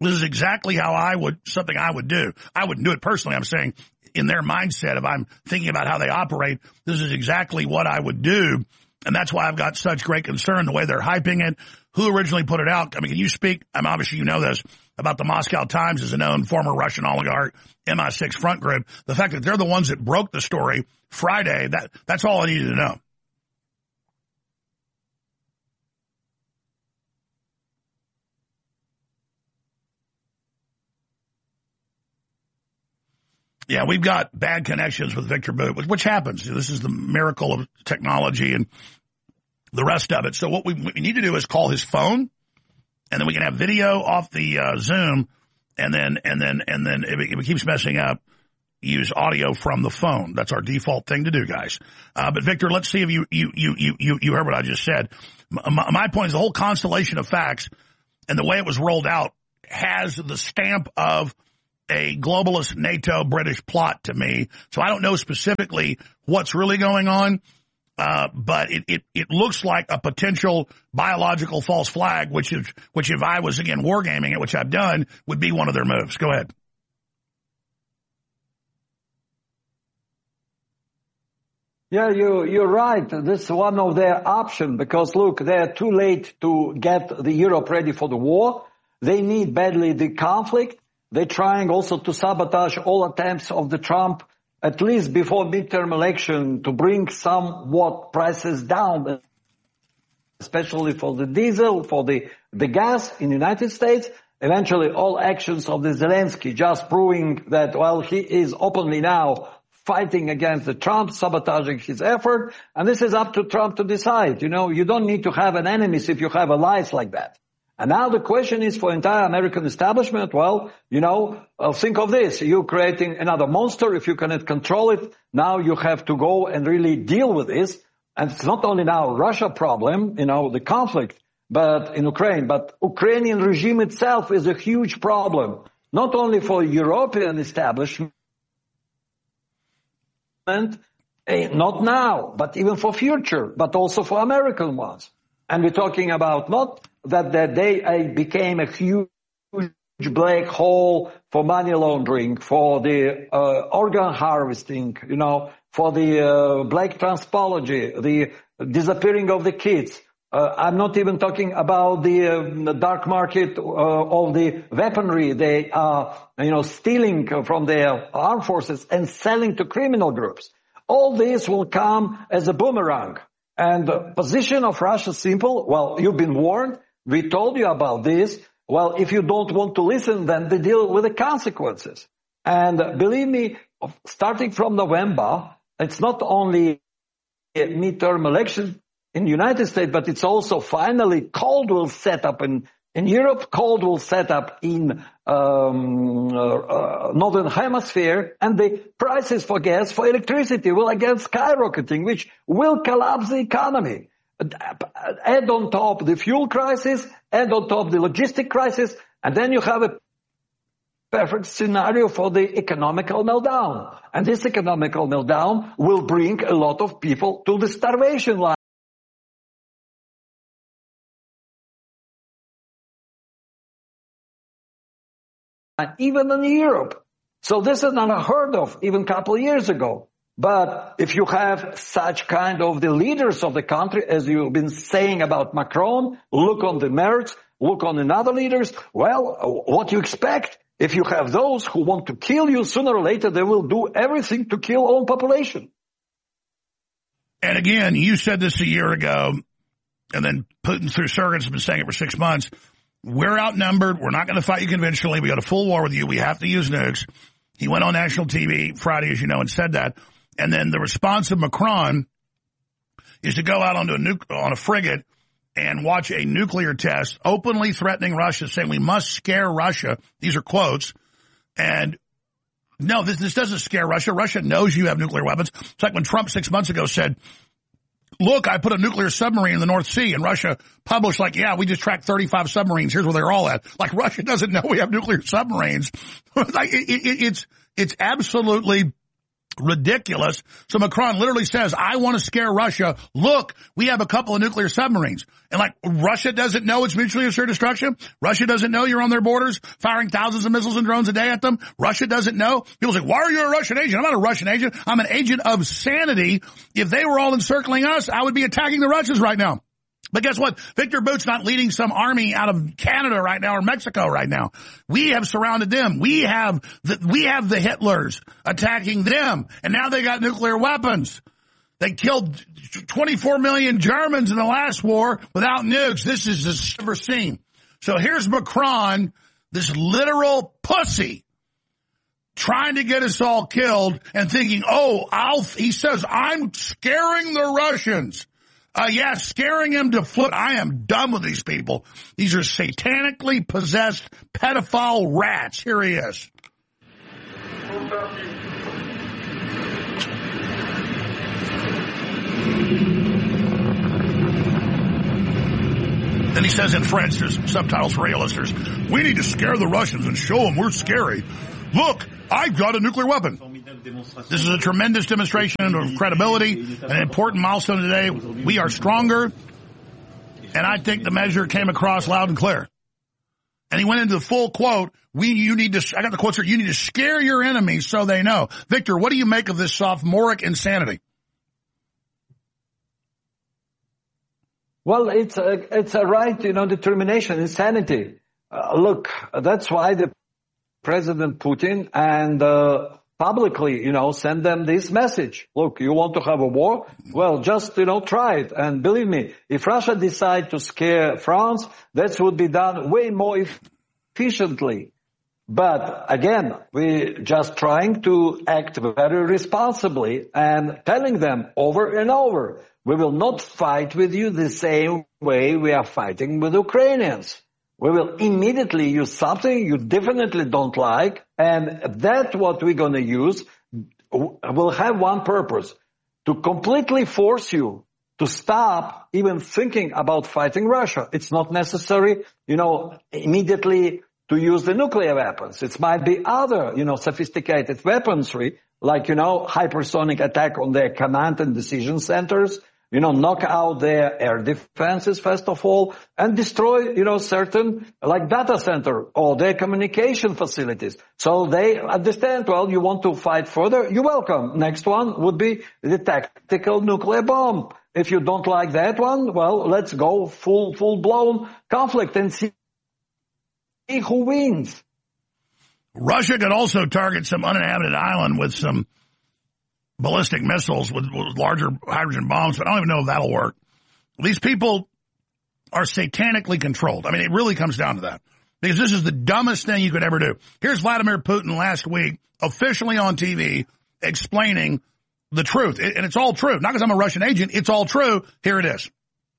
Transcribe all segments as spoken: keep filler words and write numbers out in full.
This is exactly how I would, something I would do. I wouldn't do it personally. I'm saying in their mindset, if I'm thinking about how they operate, this is exactly what I would do. And that's why I've got such great concern, the way they're hyping it. Who originally put it out? I mean, can you speak, I mean, obviously you know this, about the Moscow Times as a known former Russian oligarch, M I six front group. The fact that they're the ones that broke the story Friday, that that's all I needed to know. Yeah, we've got bad connections with Victor Bout, which happens. This is the miracle of technology and the rest of it. So what we, what we need to do is call his phone, and then we can have video off the uh, Zoom, and then and then and then if it, if it keeps messing up, use audio from the phone. That's our default thing to do, guys. Uh, but Victor, let's see if you you you you you you heard what I just said. My, my point is the whole constellation of facts and the way it was rolled out has the stamp of a globalist NATO British plot to me. So I don't know specifically what's really going on, uh, but it, it, it looks like a potential biological false flag, which is, which if I was again wargaming it, which I've done, would be one of their moves. Go ahead. Yeah, you, you're right. This is one of their options because look, they're too late to get the Europe ready for the war. They need badly the conflict. They're trying also to sabotage all attempts of the Trump, at least before midterm election, to bring somewhat prices down, especially for the diesel, for the, the gas in the United States. Eventually, all actions of the Zelensky just proving that, well, he is openly now fighting against the Trump, sabotaging his effort. And this is up to Trump to decide. You know, you don't need to have an enemies if you have allies like that. And now the question is for entire American establishment, well, you know, uh, think of this. You're creating another monster. If you cannot control it, now you have to go and really deal with this. And it's not only now Russia problem, you know, the conflict, but in Ukraine, but Ukrainian regime itself is a huge problem, not only for European establishment, eh, not now, but even for future, but also for American ones. And we're talking about not that that they uh, became a huge black hole for money laundering, for the uh, organ harvesting, you know, for the uh, black transpology, the disappearing of the kids. Uh, I'm not even talking about the, uh, the dark market uh, of the weaponry they are, you know, stealing from their armed forces and selling to criminal groups. All this will come as a boomerang. And the position of Russia is simple. Well, you've been warned. We told you about this. Well, if you don't want to listen, then they deal with the consequences. And uh, believe me, starting from November, it's not only a midterm election in the United States, but it's also finally cold will set up in, in Europe, cold will set up in um, uh, uh, Northern Hemisphere, and the prices for gas, for electricity will again skyrocketing, which will collapse the economy. Add on top the fuel crisis, add on top the logistic crisis, and then you have a perfect scenario for the economical meltdown. And this economical meltdown will bring a lot of people to the starvation line. Even in Europe. So this is not unheard of even a couple of years ago. But if you have such kind of the leaders of the country, as you've been saying about Macron, look on the Merz, look on the other leaders, well, what you expect? If you have those who want to kill you, sooner or later they will do everything to kill all population. And again, you said this a year ago, and then Putin through surrogates has been saying it for six months. We're outnumbered. We're not going to fight you conventionally. We got a full war with you. We have to use nukes. He went on national T V Friday, as you know, and said that. And then the response of Macron is to go out onto a nu- on a frigate and watch a nuclear test, openly threatening Russia, saying we must scare Russia. These are quotes. And no, this, this doesn't scare Russia. Russia knows you have nuclear weapons. It's like when Trump six months ago said, look, I put a nuclear submarine in the North Sea, and Russia published like, yeah, we just tracked thirty-five submarines. Here's where they're all at. Like Russia doesn't know we have nuclear submarines. like it, it, it's, it's absolutely ridiculous. So Macron literally says, I want to scare Russia. Look, we have a couple of nuclear submarines. And like, Russia doesn't know it's mutually assured destruction. Russia doesn't know you're on their borders firing thousands of missiles and drones a day at them. Russia doesn't know. People say, why are you a Russian agent? I'm not a Russian agent. I'm an agent of sanity. If they were all encircling us, I would be attacking the Russians right now. But guess what? Victor Bout's not leading some army out of Canada right now or Mexico right now. We have surrounded them. We have the, we have the Hitlers attacking them. And now they got nuclear weapons. They killed twenty-four million Germans in the last war without nukes. This is just never seen. So here's Macron, this literal pussy, trying to get us all killed and thinking, oh, I'll, he says, I'm scaring the Russians. Uh, yeah, scaring him to flip. I am done with these people. These are satanically possessed pedophile rats. Here he is. Then he says in French, there's subtitles for radio listeners, we need to scare the Russians and show them we're scary. Look, I've got a nuclear weapon. This is a tremendous demonstration of credibility, an important milestone today. We are stronger, and I think the measure came across loud and clear. And he went into the full quote, we, you need to, I got the quotes here, you need to scare your enemies so they know. Victor, what do you make of this sophomoric insanity? Well, it's a, it's a right, you know, determination, insanity. Uh, look, that's why the President Putin and uh, publicly, you know, send them this message. Look, you want to have a war? Well, just, you know, try it. And believe me, if Russia decide to scare France, that would be done way more efficiently. But again, we're just trying to act very responsibly and telling them over and over, we will not fight with you the same way we are fighting with Ukrainians. We will immediately use something you definitely don't like, and that's what we're going to use will have one purpose, to completely force you to stop even thinking about fighting Russia. It's not necessary, you know, immediately to use the nuclear weapons. It might be other, you know, sophisticated weaponry, like, you know, hypersonic attack on their command and decision centers, you know, knock out their air defenses, first of all, and destroy, you know, certain, like data center or their communication facilities. So they understand, well, you want to fight further, you're welcome. Next one would be the tactical nuclear bomb. If you don't like that one, well, let's go full, full-blown conflict and see who wins. Russia could also target some uninhabited island with some ballistic missiles with, with larger hydrogen bombs, but I don't even know if that'll work. These people are satanically controlled. I mean, it really comes down to that. Because this is the dumbest thing you could ever do. Here's Vladimir Putin last week, officially on T V, explaining the truth. And it's all true. Not because I'm a Russian agent. It's all true. Here it is.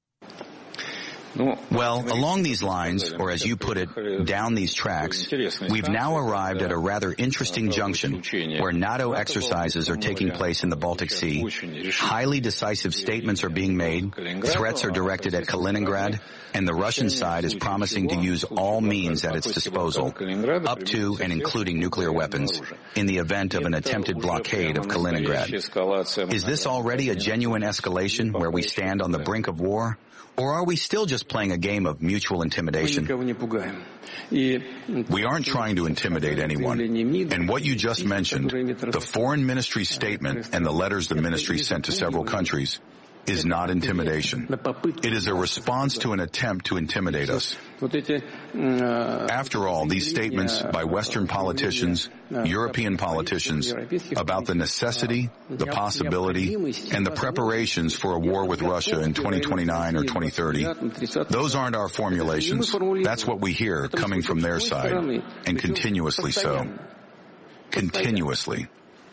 Well, along these lines, or as you put it, down these tracks, we've now arrived at a rather interesting junction where NATO exercises are taking place in the Baltic Sea, highly decisive statements are being made, threats are directed at Kaliningrad, and the Russian side is promising to use all means at its disposal, up to and including nuclear weapons, in the event of an attempted blockade of Kaliningrad. Is this already a genuine escalation where we stand on the brink of war? Or are we still just playing a game of mutual intimidation? We aren't trying to intimidate anyone. And what you just mentioned, the foreign ministry statement and the letters the ministry sent to several countries, is not intimidation. It is a response to an attempt to intimidate us. After all, these statements by Western politicians, European politicians, about the necessity, the possibility, and the preparations for a war with Russia in twenty twenty-nine or twenty thirty, those aren't our formulations. That's what we hear coming from their side, and continuously so. Continuously.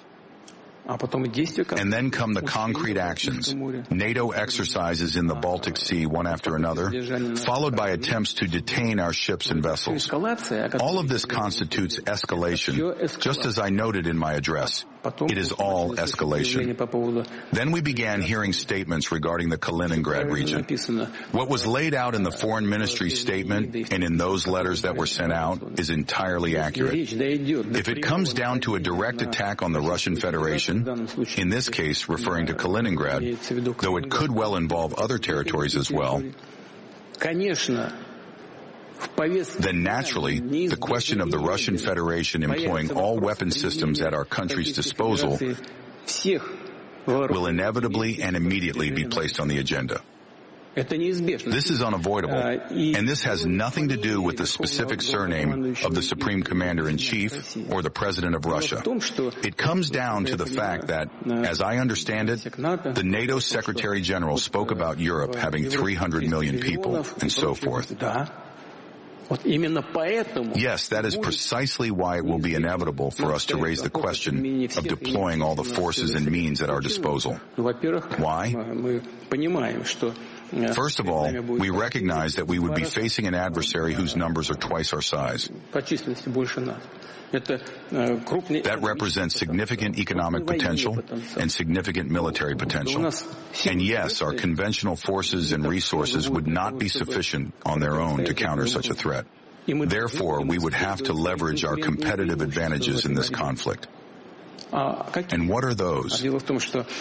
And then come the concrete actions, NATO exercises in the Baltic Sea one after another, followed by attempts to detain our ships and vessels. All of this constitutes escalation, just as I noted in my address. It is all escalation. Then we began hearing statements regarding the Kaliningrad region. What was laid out in the Foreign Ministry statement and in those letters that were sent out is entirely accurate. If it comes down to a direct attack on the Russian Federation, in this case referring to Kaliningrad, though it could well involve other territories as well, then naturally, the question of the Russian Federation employing all weapon systems at our country's disposal will inevitably and immediately be placed on the agenda. This is unavoidable, and this has nothing to do with the specific surname of the Supreme Commander-in-Chief or the President of Russia. It comes down to the fact that, as I understand it, the NATO Secretary General spoke about Europe having three hundred million people and so forth. Yes, that is precisely why it will be inevitable for us to raise the question of deploying all the forces and means at our disposal. Why? First of all, we recognize that we would be facing an adversary whose numbers are twice our size. That represents significant economic potential and significant military potential. And yes, our conventional forces and resources would not be sufficient on their own to counter such a threat. Therefore, we would have to leverage our competitive advantages in this conflict. And what are those?